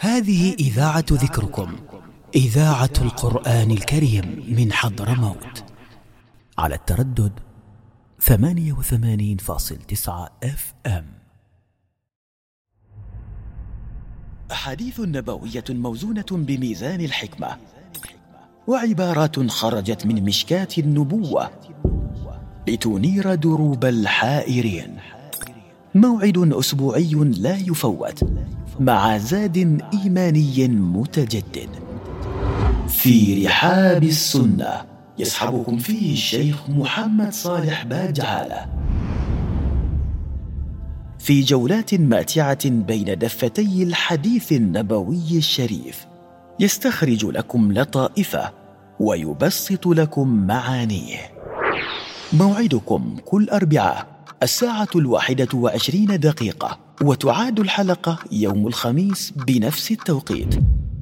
هذه إذاعة ذكركم، إذاعة القرآن الكريم من حضرموت، على التردد 88.9 FM. أحاديث نبوية موزونة بميزان الحكمة، وعبارات خرجت من مشكاة النبوة لتنير دروب الحائرين. موعد أسبوعي لا يفوت مع زاد إيماني متجدد في رحاب السنة، يصحبكم فيه الشيخ محمد صالح باجعالة في جولات ماتعة بين دفتي الحديث النبوي الشريف، يستخرج لكم لطائفه ويبسط لكم معانيه. موعدكم كل أربعاء 1:21، وتعاد الحلقة يوم الخميس بنفس التوقيت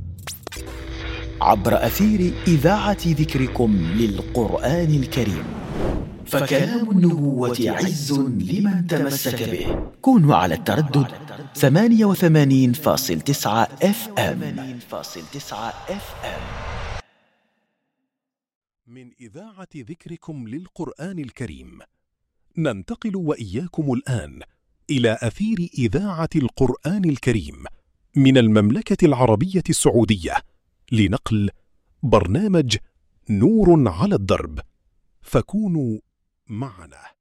عبر أثير إذاعة ذكركم للقرآن الكريم. فكلام النبوة عز لمن تمسك به. كونوا على التردد 88.9 FM. من إذاعة ذكركم للقرآن الكريم ننتقل وإياكم الآن إلى أثير إذاعة القرآن الكريم من المملكة العربية السعودية لنقل برنامج نور على الدرب، فكونوا معنا.